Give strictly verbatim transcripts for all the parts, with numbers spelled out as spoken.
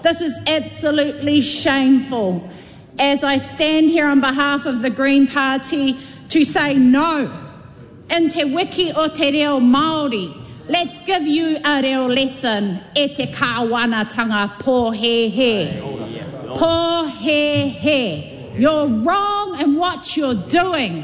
This is absolutely shameful. As I stand here on behalf of the Green Party to say no, in te wiki o te reo Māori, let's give you a reo lesson e te kāwanatanga pō he he. Pō he he. You're wrong in what you're doing.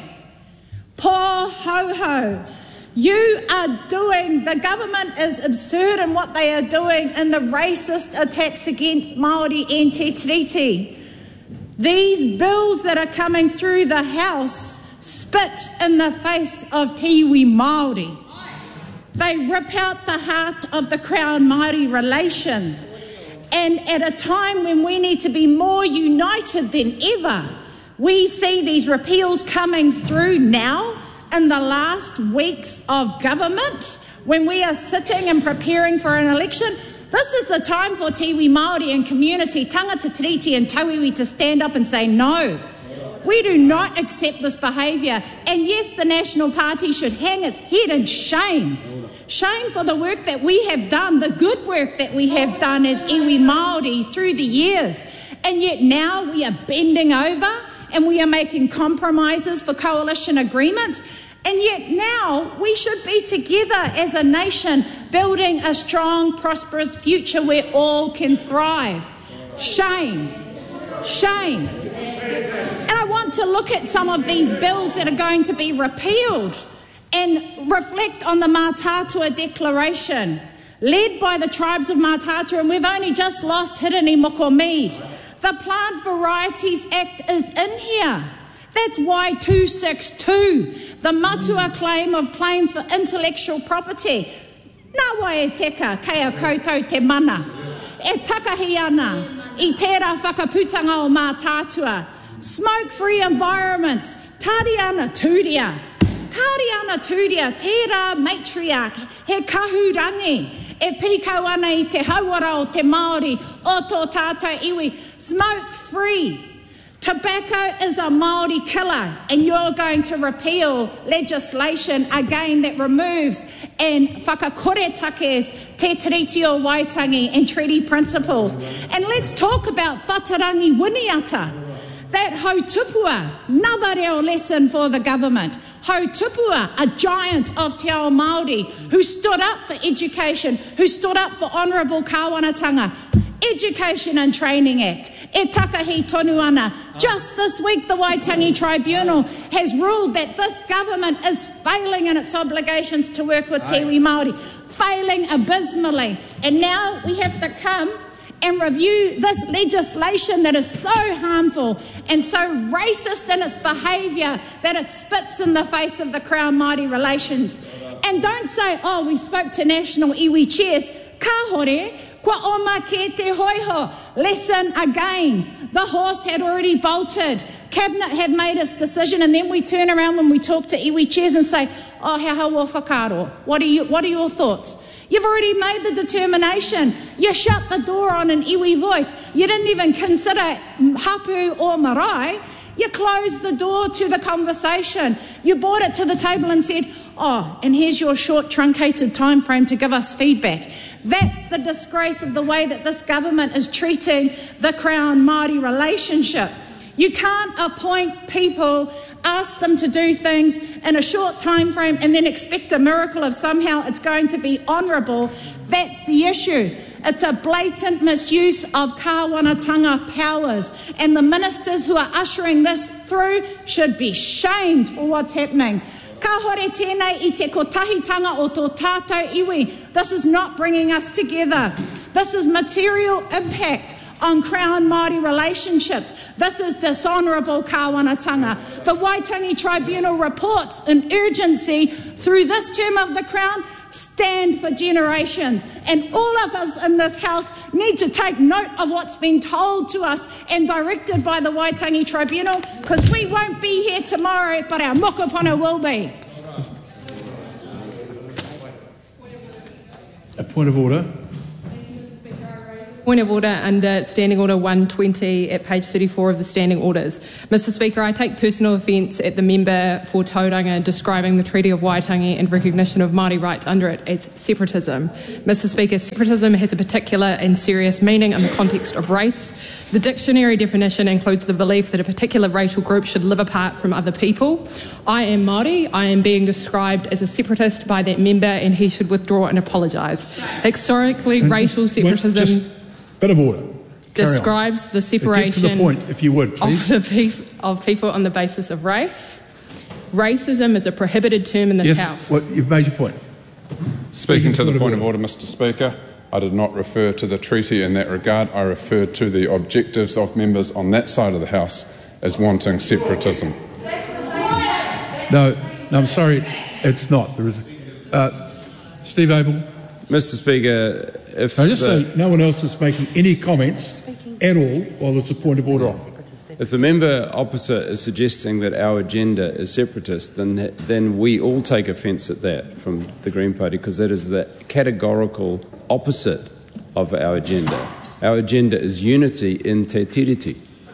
Pō ho ho. You are doing, the government is absurd in what they are doing in the racist attacks against Māori and Te Tiriti. These bills that are coming through the House spit in the face of te iwi Māori. They rip out the heart of the Crown Māori relations. And at a time when we need to be more united than ever, we see these repeals coming through now in the last weeks of government, when we are sitting and preparing for an election. This is the time for te iwi Māori and community, tangata tiriti and tauiwi to stand up and say no. We do not accept this behaviour. And yes, the National Party should hang its head in shame. Shame for the work that we have done, the good work that we have done as iwi Māori through the years. And yet now we are bending over and we are making compromises for coalition agreements. And yet now we should be together as a nation, building a strong, prosperous future where all can thrive. Shame. Shame. And I want to look at some of these bills that are going to be repealed and reflect on the Mātātua Declaration, led by the tribes of Mātātua, and we've only just lost Hirini Mokomead. The Plant Varieties Act is in here. That's Y two sixty-two, the matua claim of claims for intellectual property. Nā wai e teka, kei a koutou te mana. E takahi ana, i tērā whakaputanga o Mātātua. Smoke-free environments, tāri ana tūria. Tāri ana tūria, tērā matriarch, he kahurangi. E pīkau ana i te hauara o te Māori, o tō tātou iwi. Smoke-free. Tobacco is a Māori killer, and you're going to repeal legislation again that removes and whakakoretakes te tiriti o Waitangi and treaty principles. And let's talk about Whatarangi Winiata. That Hautupua, another reo lesson for the government. Hautupua, a giant of te ao Māori, who stood up for education, who stood up for honourable kāwanatanga. Education and Training Act, e takahi tonu ana. Just this week, the Waitangi Tribunal has ruled that this government is failing in its obligations to work with te iwi Māori, failing abysmally. And now we have to come and review this legislation that is so harmful and so racist in its behaviour that it spits in the face of the Crown Māori relations. And don't say, oh, we spoke to national iwi chairs. Ka hore, kwa oma ke te hoiho. Listen again. The horse had already bolted. Cabinet had made its decision, and then we turn around when we talk to iwi chairs and say, oh, he hawa whakaro. What are you, what are your thoughts? You've already made the determination. You shut the door on an iwi voice. You didn't even consider hapu or marae. You closed the door to the conversation. You brought it to the table and said, oh, and here's your short, truncated time frame to give us feedback. That's the disgrace of the way that this government is treating the Crown Māori relationship. You can't appoint people, ask them to do things in a short time frame and then expect a miracle of somehow it's going to be honourable. That's the issue. It's a blatant misuse of kāwanatanga powers, and the ministers who are ushering this through should be shamed for what's happening. Ka hore tēnei i te kotahitanga o tō tātou iwi. This is not bringing us together. This is material impact on Crown Māori relationships. This is dishonourable kāwanatanga. The Waitangi Tribunal reports in urgency through this term of the Crown stand for generations. And all of us in this House need to take note of what's been told to us and directed by the Waitangi Tribunal, because we won't be here tomorrow, but our mokopuna will be. A point of order. Point of order under Standing Order one twenty at page thirty-four of the Standing Orders. Mister Speaker, I take personal offence at the member for Tauranga describing the Treaty of Waitangi and recognition of Māori rights under it as separatism. Mister Speaker, separatism has a particular and serious meaning in the context of race. The dictionary definition includes the belief that a particular racial group should live apart from other people. I am Māori. I am being described as a separatist by that member, and he should withdraw and apologise. Historically, And racial just, separatism... Wait, just bit of order. describes the separation Get to the point, if you would, please. Of, the pe- of people on the basis of race. Racism is a prohibited term in this yes, House. Well, you've made your point. Speaking to the point of order, Mister Speaker, I did not refer to the treaty in that regard. I referred to the objectives of members on that side of the House as wanting separatism. No, no I'm sorry, it's, it's not. There is. Uh, Steve Abel. Mister Speaker, if I just the, say no one else is making any comments at all while there's a point of order on. if the member opposite is suggesting that our agenda is separatist, then then we all take offence at that from the Green Party, because that is the categorical opposite of our agenda. Our agenda is unity in te tiriti.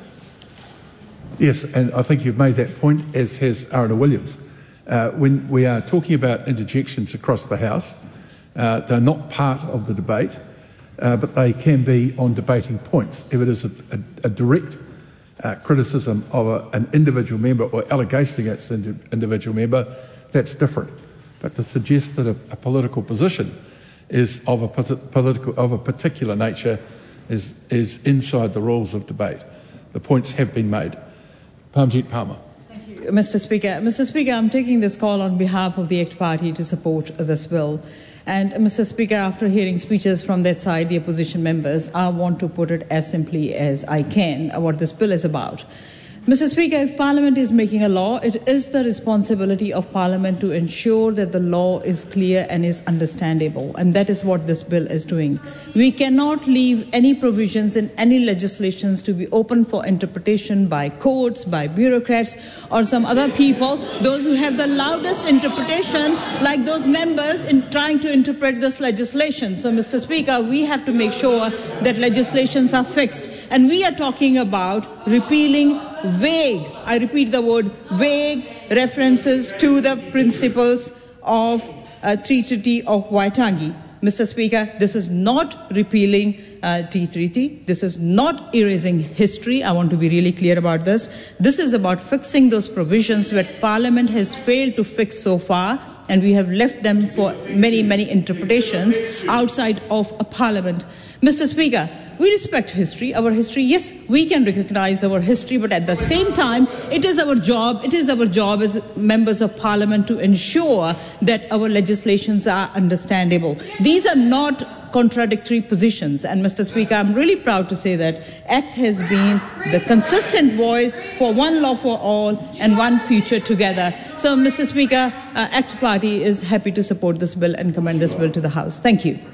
Yes, and I think you've made that point, as has Arana Williams. Uh, when we are talking about interjections across the House, uh, they're not part of the debate, uh, but they can be on debating points. If it is a, a, a direct uh, criticism of a, an individual member or allegation against an individual member, that's different. But to suggest that a, a political position is of a political of a particular nature is is inside the rules of debate. The points have been made. Parmjit Palmer. Thank you, Mister Speaker. Mister Speaker, I'm taking this call on behalf of the ACT Party to support this bill. And, uh, Mister Speaker, after hearing speeches from that side, the opposition members, I want to put it as simply as I can, uh, what this bill is about. Mister Speaker, if Parliament is making a law, it is the responsibility of Parliament to ensure that the law is clear and is understandable, and that is what this bill is doing. We cannot leave any provisions in any legislations to be open for interpretation by courts, by bureaucrats, or some other people, those who have the loudest interpretation, like those members in trying to interpret this legislation. So, Mister Speaker, we have to make sure that legislations are fixed. And we are talking about repealing vague, I repeat the word, vague references to the principles of uh, Treaty of Waitangi. Mister Speaker, this is not repealing uh, T Treaty. This is not erasing history. I want to be really clear about this. This is about fixing those provisions that Parliament has failed to fix so far, and we have left them for many, many interpretations outside of a Parliament. Mister Speaker, we respect history, our history. Yes, we can recognize our history, but at the same time, it is our job, it is our job as members of Parliament to ensure that our legislations are understandable. These are not contradictory positions. And Mister Speaker, I'm really proud to say that ACT has been the consistent voice for one law for all and one future together. So, Mister Speaker, uh, ACT Party is happy to support this bill and commend this bill to the House. Thank you.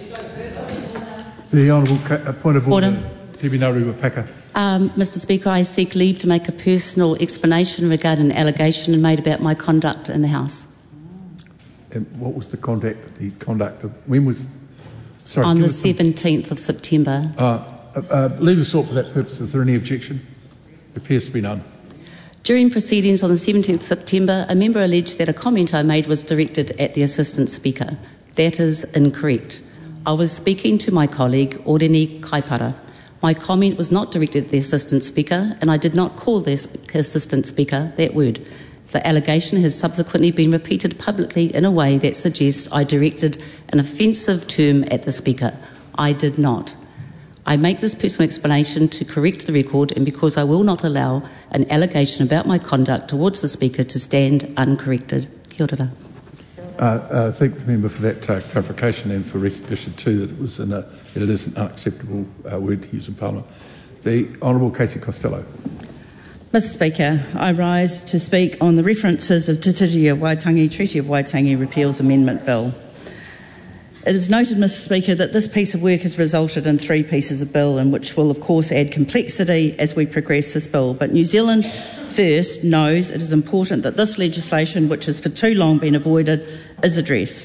The Honourable uh, point of order, order. Te Nauru Paka. Um, Mister Speaker, I seek leave to make a personal explanation regarding an allegation made about my conduct in the House. And what was the conduct? The conduct of when was? Sorry, on the seventeenth of September. Uh, uh, uh, leave us sought for that purpose. Is there any objection? There appears to be none. During proceedings on the seventeenth of September, a member alleged that a comment I made was directed at the Assistant Speaker. That is incorrect. I was speaking to my colleague, Oreni Kaipara. My comment was not directed at the Assistant Speaker, and I did not call the Assistant Speaker that word. The allegation has subsequently been repeated publicly in a way that suggests I directed an offensive term at the Speaker. I did not. I make this personal explanation to correct the record, and because I will not allow an allegation about my conduct towards the Speaker to stand uncorrected. Kia ora. Uh, uh, thank the member for that uh, clarification and for recognition too that it was in a, it is an unacceptable uh, word to use in Parliament. The Honourable Casey Costello. Mister Speaker, I rise to speak on the references of Te Tiriti of Waitangi, Treaty of Waitangi Repeals Amendment Bill. It is noted, Mister Speaker, that this piece of work has resulted in three pieces of bill, and which will of course add complexity as we progress this bill. But New Zealand First knows it is important that this legislation, which has for too long been avoided, is addressed.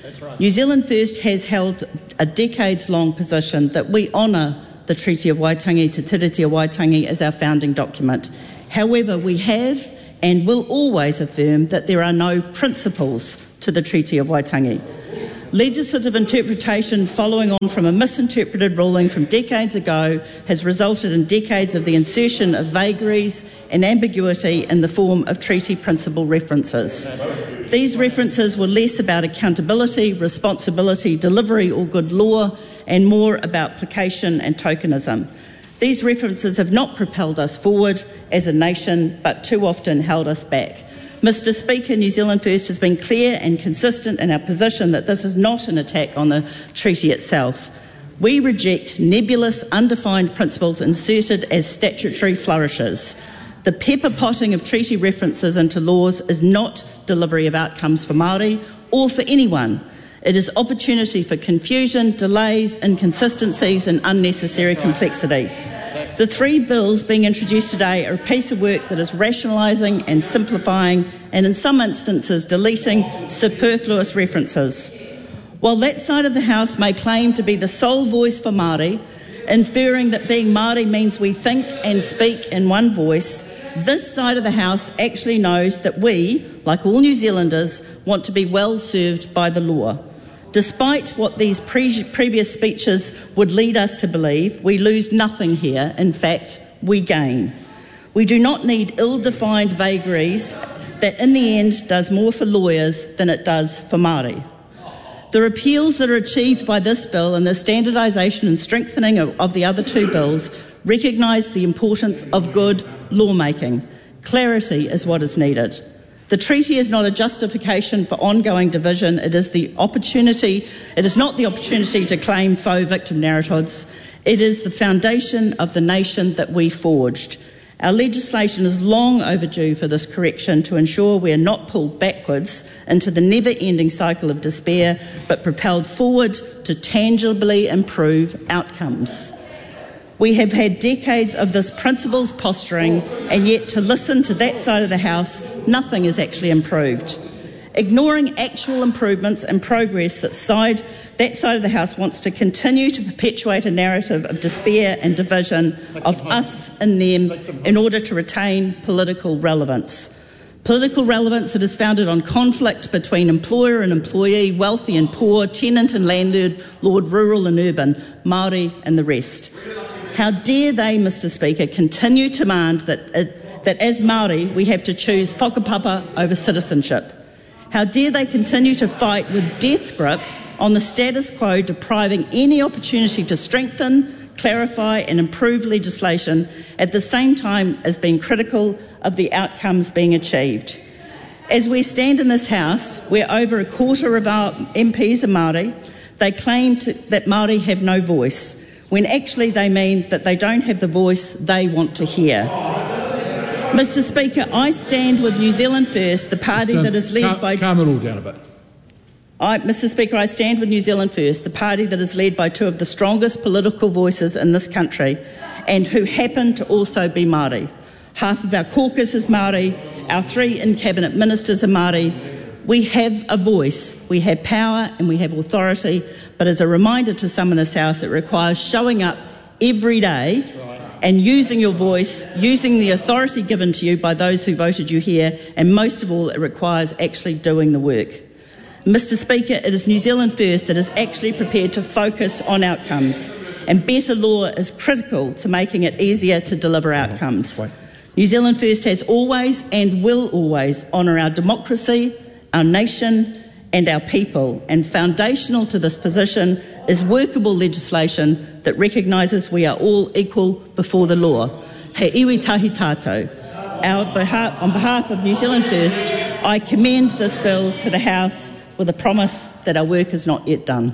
Right. New Zealand First has held a decades-long position that we honour the Treaty of Waitangi, Te Tiriti o Waitangi, as our founding document. However, we have and will always affirm that there are no principles to the Treaty of Waitangi. Legislative interpretation following on from a misinterpreted ruling from decades ago has resulted in decades of the insertion of vagaries and ambiguity in the form of treaty principle references. These references were less about accountability, responsibility, delivery or good law, and more about placation and tokenism. These references have not propelled us forward as a nation, but too often held us back. Mister Speaker, New Zealand First has been clear and consistent in our position that this is not an attack on the treaty itself. We reject nebulous, undefined principles inserted as statutory flourishes. The pepper potting of treaty references into laws is not delivery of outcomes for Māori or for anyone. It is opportunity for confusion, delays, inconsistencies and unnecessary complexity. The three bills being introduced today are a piece of work that is rationalising and simplifying and in some instances deleting superfluous references. While that side of the House may claim to be the sole voice for Māori, inferring that being Māori means we think and speak in one voice, this side of the House actually knows that we, like all New Zealanders, want to be well served by the law. Despite what these pre- previous speeches would lead us to believe, we lose nothing here. In fact, we gain. We do not need ill-defined vagaries that in the end does more for lawyers than it does for Māori. The repeals that are achieved by this bill and the standardisation and strengthening of, of the other two bills recognise the importance of good lawmaking. Clarity is what is needed. The treaty is not a justification for ongoing division. It is the opportunity. It is not the opportunity to claim faux victim narratives. It is the foundation of the nation that we forged. Our legislation is long overdue for this correction to ensure we are not pulled backwards into the never-ending cycle of despair, but propelled forward to tangibly improve outcomes. We have had decades of this principles posturing, and yet to listen to that side of the House, nothing is actually improved. Ignoring actual improvements and progress, that side, that side of the House wants to continue to perpetuate a narrative of despair and division, of us and them, in order to retain political relevance. Political relevance that is founded on conflict between employer and employee, wealthy and poor, tenant and landlord, rural and urban, Māori and the rest. How dare they, Mister Speaker, continue to demand that, uh, that as Māori we have to choose whakapapa over citizenship? How dare they continue to fight with death grip on the status quo, depriving any opportunity to strengthen, clarify and improve legislation at the same time as being critical of the outcomes being achieved? As we stand in this House, where over a quarter of our M Ps are Māori, they claim to, that Māori have no voice, when actually they mean that they don't have the voice they want to hear. Mister Speaker, I stand with New Zealand First, the party Mister that is led calm, by... Calm it all down a bit. I, Mister Speaker, I stand with New Zealand First, the party that is led by two of the strongest political voices in this country and who happen to also be Māori. Half of our caucus is Māori, our three in-cabinet ministers are Māori. We have a voice, we have power and we have authority, but as a reminder to some in this House, it requires showing up every day and using your voice, using the authority given to you by those who voted you here, and most of all, it requires actually doing the work. Mister Speaker, it is New Zealand First that is actually prepared to focus on outcomes, and better law is critical to making it easier to deliver outcomes. New Zealand First has always and will always honour our democracy, our nation and our people, and foundational to this position is workable legislation that recognises we are all equal before the law. He iwi tahi tātou. Our behalf, on behalf of New Zealand First, I commend this bill to the House with a promise that our work is not yet done.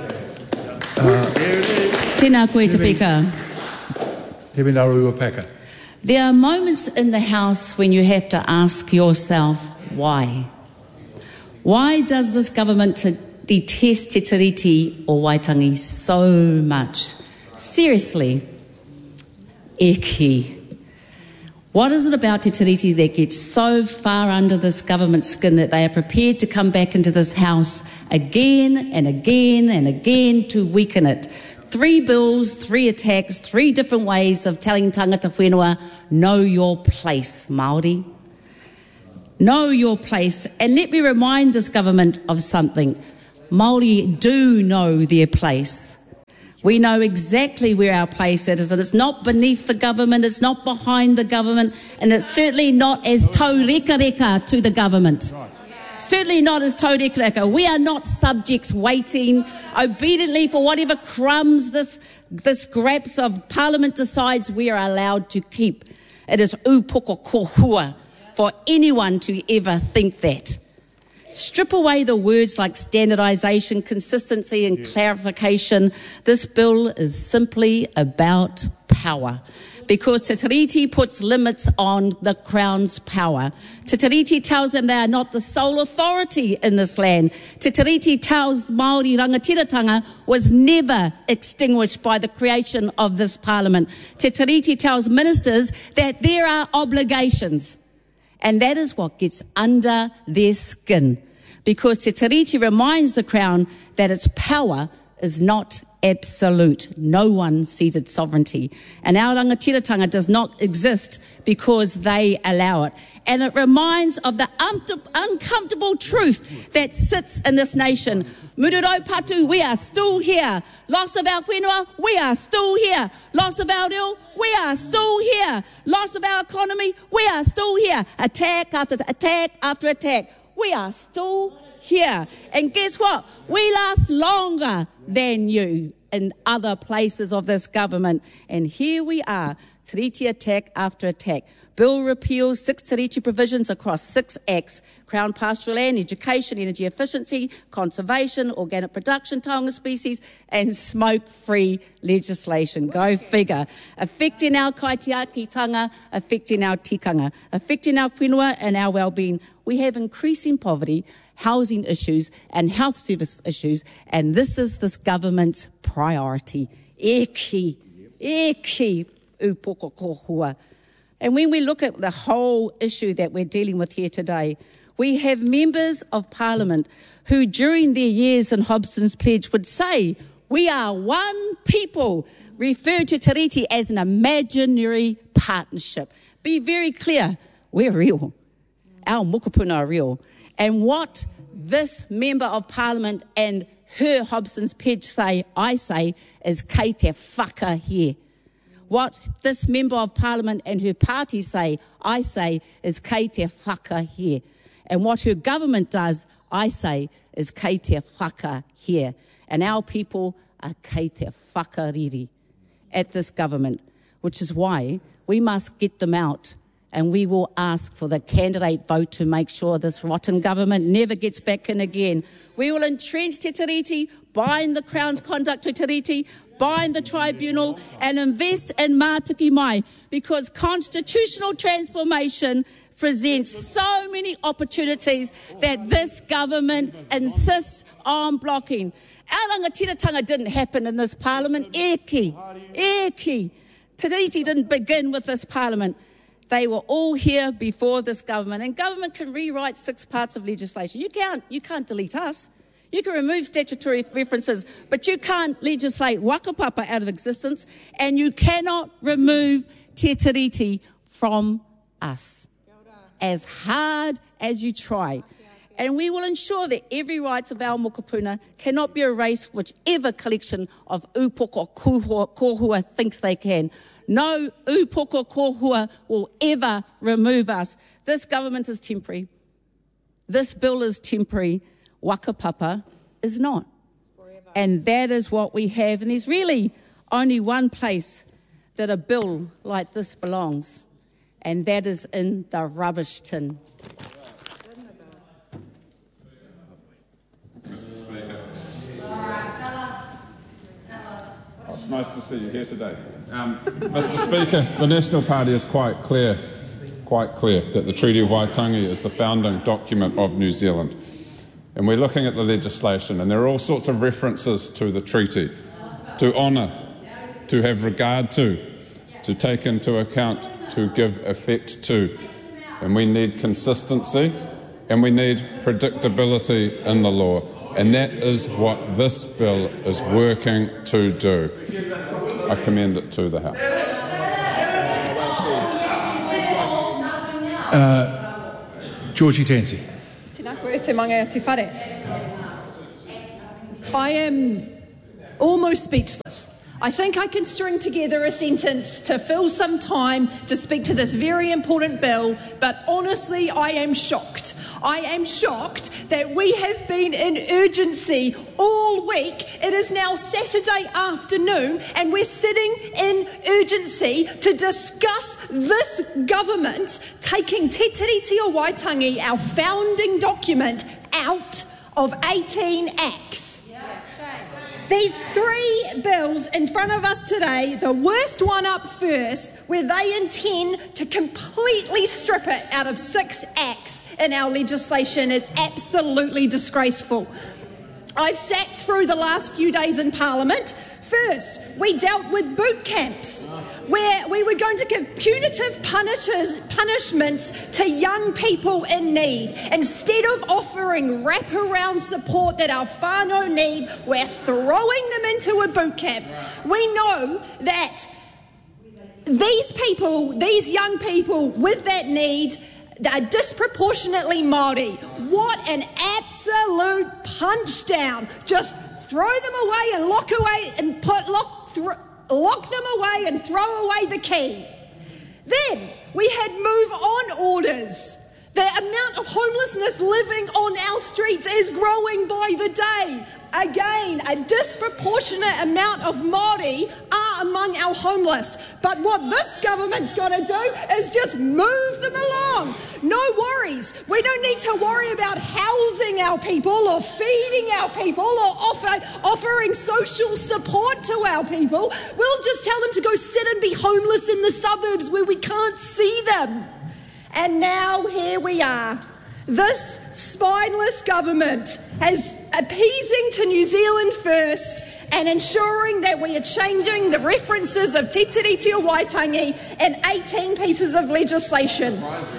Uh, Tēnā koe te peka. Te Minaru Peka. There are moments in the House when you have to ask yourself, why? Why does this government detest Te Tiriti o Waitangi so much? Seriously, eki. What is it about Te Tiriti that gets so far under this government's skin that they are prepared to come back into this House again and again and again to weaken it? Three bills, three attacks, three different ways of telling tangata whenua, know your place, Māori. Know your place. And let me remind this government of something. Māori do know their place. We know exactly where our place is, and it's not beneath the government, it's not behind the government, and it's certainly not as taureka-reka to the government. Certainly not as taureka-reka. We are not subjects waiting obediently for whatever crumbs this, this scraps of Parliament decides we are allowed to keep. It is upoko kohua for anyone to ever think that. Strip away the words like standardisation, consistency and yeah. clarification. This bill is simply about power. Because Te Tiriti puts limits on the Crown's power. Te Tiriti tells them they are not the sole authority in this land. Te Tiriti tells Māori rangatiratanga was never extinguished by the creation of this Parliament. Te Tiriti tells ministers that there are obligations. And that is what gets under their skin. Because Te Tiriti reminds the Crown that its power is not absolute. No one ceded sovereignty. And our rangatiratanga does not exist because they allow it. And it reminds of the uncomfortable truth that sits in this nation. Mururau Patu, we are still here. Loss of our whenua, we are still here. Loss of our reo, we are still here. Loss of our economy, we are still here. Attack after attack after attack. We are still here. And guess what? We last longer than you in other places of this government. And here we are, Tiriti attack after attack. Bill repeals six Tiriti provisions across six acts: Crown Pastoral Land, Education, Energy Efficiency, Conservation, Organic Production, Taonga Species, and Smoke-Free legislation. Go figure. Affecting our kaitiakitanga, affecting our tikanga, affecting our whenua and our well-being. We have increasing poverty, housing issues, and health service issues, and this is this government's priority. Eki, eki, upoko kohua. And when we look at the whole issue that we're dealing with here today, we have members of Parliament who during their years in Hobson's Pledge would say, we are one people, refer to Tiriti as an imaginary partnership. Be very clear, we're real. Our mokopuna are real. And what this Member of Parliament and her Hobson's Pledge say, I say, is kei te whaka here. What this Member of Parliament and her party say, I say, is kei te whaka here. And what her government does, I say, is kei te whaka here. And our people are kei te whakariri at this government, which is why we must get them out. And we will ask for the candidate vote to make sure this rotten government never gets back in again. We will entrench Te Tiriti, bind the Crown's conduct to Tiriti, bind the tribunal, and invest in Mātiki Mai, because constitutional transformation presents so many opportunities that this government insists on blocking. Our rangatiratanga didn't happen in this Parliament. Eki, eki. Te Tiriti didn't begin with this Parliament. They were all here before this government, and government can rewrite six parts of legislation. You can't, you can't delete us. You can remove statutory references, but you can't legislate Wakapapa out of existence, and you cannot remove Te Tiriti from us, as hard as you try. And we will ensure that every right of our mokopuna cannot be erased, whichever collection of upoko kohua thinks they can. No upoko kohua will ever remove us. This government is temporary. This bill is temporary. Wakapapa is not. Forever. And that is what we have. And there's really only one place that a bill like this belongs, and that is in the rubbish tin. Mister Speaker. All right, tell us. Tell us. Oh, it's nice to see you here today. Um, Mister Speaker, the National Party is quite clear, quite clear that the Treaty of Waitangi is the founding document of New Zealand. And we're looking at the legislation, and there are all sorts of references to the treaty, to honour, to have regard to, to take into account, to give effect to. And we need consistency and we need predictability in the law. And that is what this bill is working to do. I commend it to the House. Uh, Georgie Tansey. Tēnā koe te manga te whare. I am almost speechless. I think I can string together a sentence to fill some time to speak to this very important bill, but honestly, I am shocked. I am shocked that we have been in urgency all week. It is now Saturday afternoon, and we're sitting in urgency to discuss this government taking Te Tiriti o Waitangi, our founding document, out of eighteen acts. These three bills in front of us today, the worst one up first, where they intend to completely strip it out of six acts in our legislation, is absolutely disgraceful. I've sat through the last few days in Parliament. First, we dealt with boot camps, where we were going to give punitive punishes, punishments to young people in need. Instead of offering wraparound support that our whānau need, we're throwing them into a boot camp. We know that these people, these young people with that need, are disproportionately Māori. What an absolute punch down. Just throw them away and lock away and put lock, th- lock them away and throw away the key. Then we had move on orders. The amount of homelessness living on our streets is growing by the day. Again, a disproportionate amount of Māori are among our homeless. But what this government's got to do is just move them along. No worries. We don't need to worry about housing our people or feeding our people or offer, offering social support to our people. We'll just tell them to go sit and be homeless in the suburbs where we can't see them. And now here we are. This spineless government has appeasing to New Zealand first and ensuring that we are changing the references of Te Tiriti o Waitangi in eighteen pieces of legislation.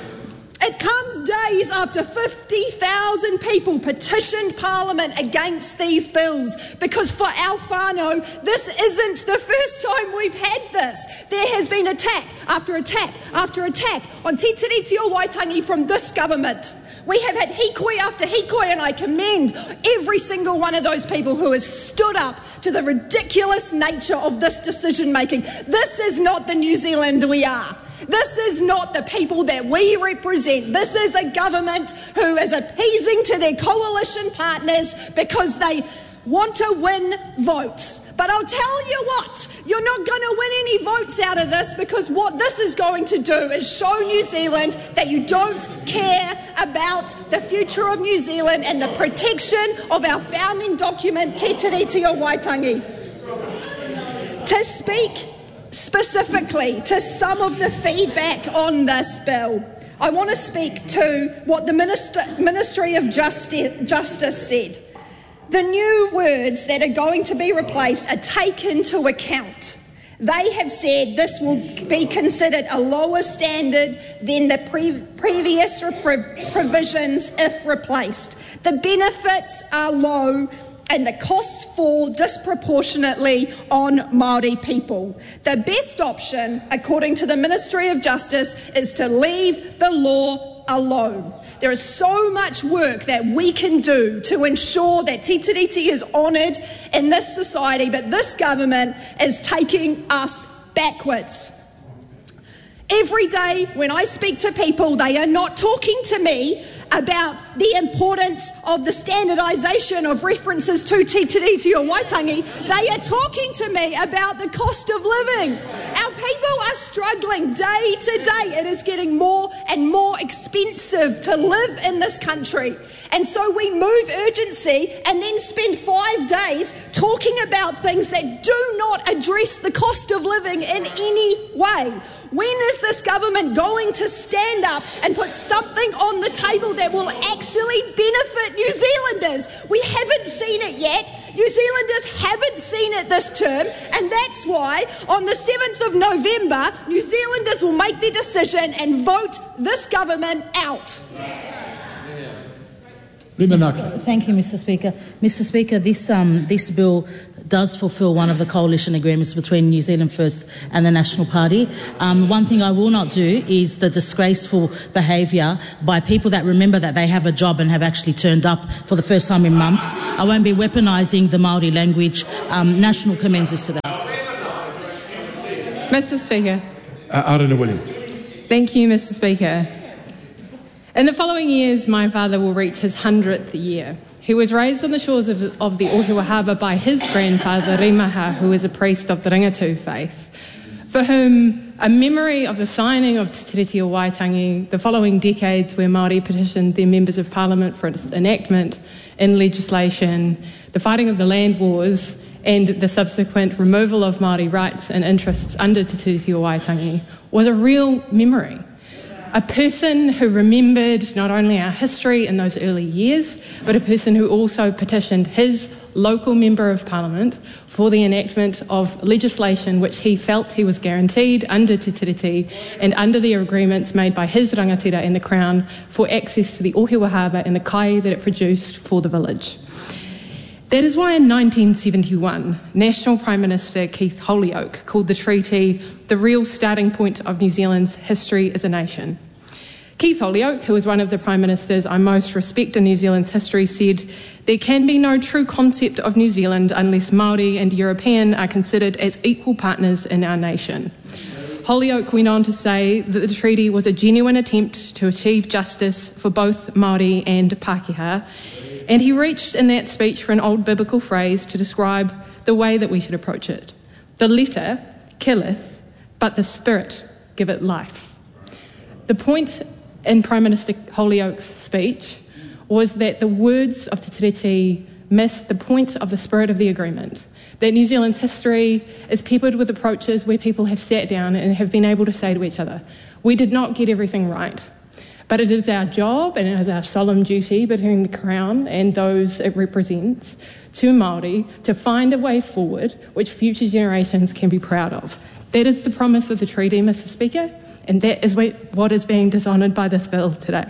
It comes days after fifty thousand people petitioned Parliament against these bills, because for our whānau, this isn't the first time we've had this. There has been attack after attack after attack on Te Tiriti o Waitangi from this government. We have had hikoi after hikoi, and I commend every single one of those people who has stood up to the ridiculous nature of this decision making. This is not the New Zealand we are. This is not the people that we represent. This is a government who is appeasing to their coalition partners because they want to win votes. But I'll tell you what, you're not going to win any votes out of this, because what this is going to do is show New Zealand that you don't care about the future of New Zealand and the protection of our founding document, Te Tiriti o Waitangi. To speak specifically to some of the feedback on this bill, I want to speak to what the Minister, Ministry of Justice, Justice said. The new words that are going to be replaced are taken into account. They have said this will be considered a lower standard than the pre- previous re- provisions if replaced. The benefits are low and the costs fall disproportionately on Māori people. The best option, according to the Ministry of Justice, is to leave the law alone. There is so much work that we can do to ensure that Te Tiriti is honoured in this society, but this government is taking us backwards. Every day when I speak to people, they are not talking to me about the importance of the standardisation of references to Te Tiriti o Waitangi. They are talking to me about the cost of living. Our people are struggling day to day. It is getting more and more expensive to live in this country. And so we move urgency and then spend five days talking about things that do not address the cost of living in any way. When is this government going to stand up and put something on the table that will actually benefit New Zealanders? We haven't seen it yet. New Zealanders haven't seen it this term, and that's why on the seventh of November November, New Zealanders will make their decision and vote this government out. Thank you, Mister Speaker. Mister Speaker, this um, this bill does fulfil one of the coalition agreements between New Zealand First and the National Party. Um, one thing I will not do is the disgraceful behaviour by people that remember that they have a job and have actually turned up for the first time in months. I won't be weaponising the Māori language. Um, National commends this to the House. Mister Speaker. Uh, Aruna Williams. Thank you, Mister Speaker. In the following years, my father will reach his hundredth year. He was raised on the shores of, of the Ohiwa Harbour by his grandfather, Rimaha, who is a priest of the Ringatu faith, for whom a memory of the signing of Te Tiriti o Waitangi, the following decades where Māori petitioned their members of parliament for its enactment in legislation, the fighting of the land wars, and the subsequent removal of Māori rights and interests under Te Tiriti o Waitangi, was a real memory. A person who remembered not only our history in those early years, but a person who also petitioned his local member of parliament for the enactment of legislation which he felt he was guaranteed under Te Tiriti and under the agreements made by his rangatira and the Crown for access to the Ohiwa Harbour and the kai that it produced for the village. That is why in nineteen seventy-one, National Prime Minister Keith Holyoake called the treaty the real starting point of New Zealand's history as a nation. Keith Holyoake, who was one of the Prime Ministers I most respect in New Zealand's history, said, "There can be no true concept of New Zealand unless Māori and European are considered as equal partners in our nation." Holyoake went on to say that the treaty was a genuine attempt to achieve justice for both Māori and Pākehā, and he reached in that speech for an old biblical phrase to describe the way that we should approach it. The letter killeth, but the spirit giveth life. The point in Prime Minister Holyoake's speech was that the words of Te Tiriti missed the point of the spirit of the agreement, that New Zealand's history is peppered with approaches where people have sat down and have been able to say to each other, we did not get everything right, but it is our job and it is our solemn duty between the Crown and those it represents to Māori to find a way forward which future generations can be proud of. That is the promise of the treaty, Mister Speaker, and that is what is being dishonoured by this bill today.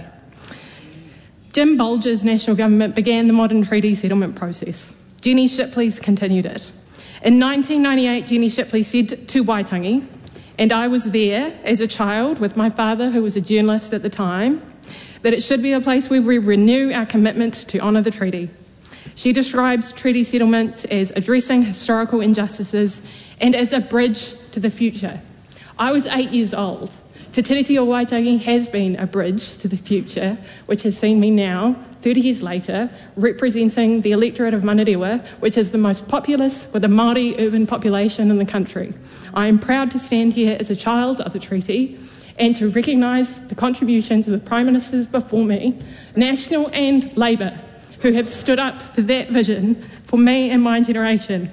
Jim Bolger's national government began the modern treaty settlement process. Jenny Shipley's continued it. In nineteen ninety-eight, Jenny Shipley said to Waitangi, and I was there as a child with my father, who was a journalist at the time, that it should be a place where we renew our commitment to honour the treaty. She describes treaty settlements as addressing historical injustices and as a bridge to the future. I was eight years old. Te Tiriti o Waitangi has been a bridge to the future, which has seen me now, thirty years later, representing the electorate of Manurewa, which is the most populous with a Māori urban population in the country. I am proud to stand here as a child of the treaty and to recognise the contributions of the Prime Ministers before me, National and Labour, who have stood up for that vision for me and my generation.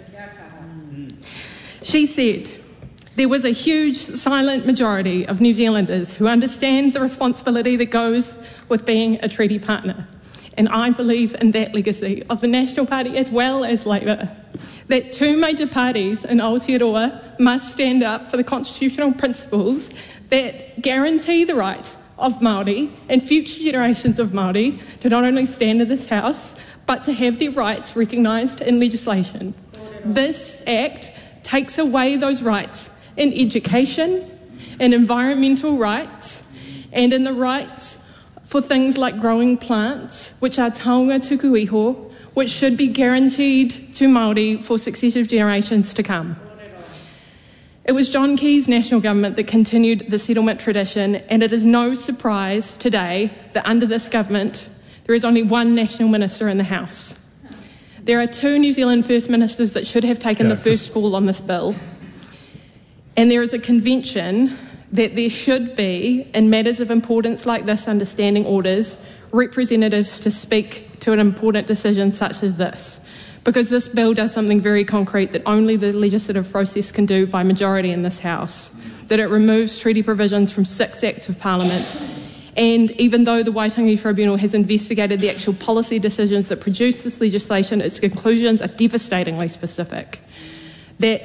She said, there was a huge silent majority of New Zealanders who understand the responsibility that goes with being a treaty partner. And I believe in that legacy of the National Party as well as Labour, that two major parties in Aotearoa must stand up for the constitutional principles that guarantee the right of Māori and future generations of Māori to not only stand in this House, but to have their rights recognised in legislation. This Act takes away those rights in education, in environmental rights, and in the rights for things like growing plants, which are taonga tuku iho, which should be guaranteed to Māori for successive generations to come. It was John Key's national government that continued the settlement tradition, and it is no surprise today that under this government there is only one national minister in the House. There are two New Zealand First Ministers that should have taken yeah, the first call on this bill. And there is a convention that there should be, in matters of importance like this under standing orders, representatives to speak to an important decision such as this. Because this bill does something very concrete that only the legislative process can do by majority in this House. That it removes treaty provisions from six Acts of Parliament. And even though the Waitangi Tribunal has investigated the actual policy decisions that produce this legislation, its conclusions are devastatingly specific. That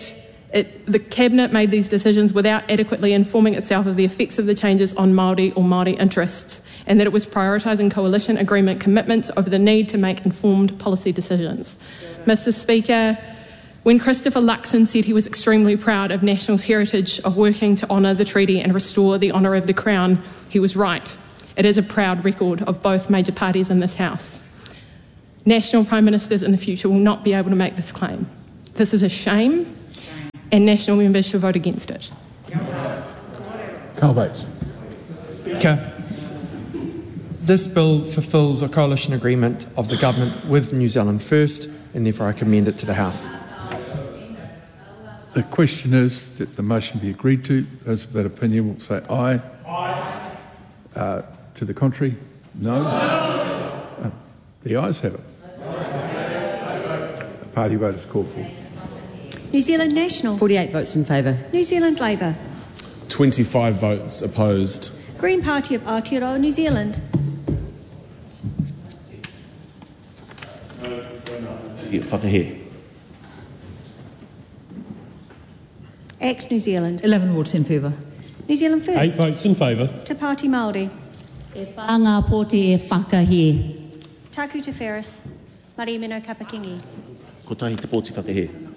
It, the Cabinet made these decisions without adequately informing itself of the effects of the changes on Māori or Māori interests, and that it was prioritising coalition agreement commitments over the need to make informed policy decisions. Yeah. Mister Speaker, when Christopher Luxon said he was extremely proud of National's heritage of working to honour the treaty and restore the honour of the Crown, he was right. It is a proud record of both major parties in this House. National Prime Ministers in the future will not be able to make this claim. This is a shame, and National members should vote against it. Carl Bates. Speaker, this bill fulfils a coalition agreement of the government with New Zealand First, and therefore I commend it to the House. The question is that the motion be agreed to. Those of that opinion will say aye. Aye. Uh, to the contrary, no. Uh, the ayes have it. A party vote is called for. New Zealand National. forty-eight votes in favour. New Zealand Labour. twenty-five votes opposed. Green Party of Aotearoa, New Zealand. Whakahe. Act New Zealand. eleven votes in favour. New Zealand First. Eight votes in favour. Te Pāti Māori. E whanga pote e whakahe. Taku Te Ferris. Marie Mino Kapakingi. Ko tahi te pōti whakahe.